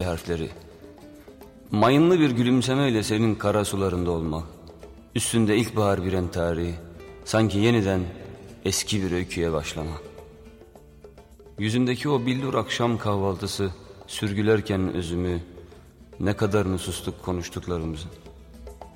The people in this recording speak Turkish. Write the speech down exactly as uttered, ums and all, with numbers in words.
harfleri. Mayınlı bir gülümsemeyle senin kara sularında olmak, üstünde ilkbahar bir entari, sanki yeniden eski bir öyküye başlamak. Yüzündeki o billur akşam kahvaltısı, sürgülerken özümü, ne kadarını sustuk konuştuklarımızın.